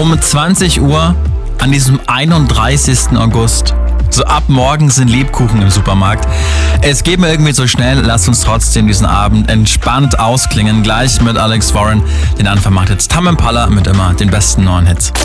um 20 Uhr an diesem 31. August. So ab morgen sind Lebkuchen im Supermarkt. Es geht mir irgendwie so schnell, lasst uns trotzdem diesen Abend entspannt ausklingen. Gleich mit Alex Warren. Den Anfang macht jetzt Tame Impala mit immer den besten neuen Hits.